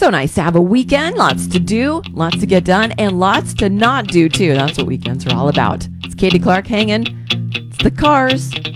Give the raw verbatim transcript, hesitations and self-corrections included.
So nice to have a weekend. Lots to do, lots to get done, and lots to not do, too. That's what weekends are all about. It's Katie Clark hanging. It's the Cars.